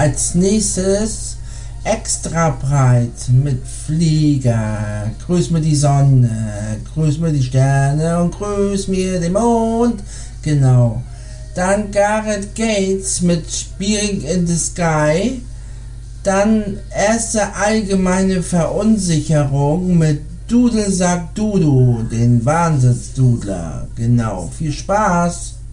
Als nächstes extra breit mit Flieger. Grüß mir die Sonne, grüß mir die Sterne und grüß mir den Mond. Genau. Dann Gareth Gates mit Spearing in the Sky. Dann erste allgemeine Verunsicherung mit Dudelsack Dudu, den Wahnsinnsdudler. Genau. Viel Spaß!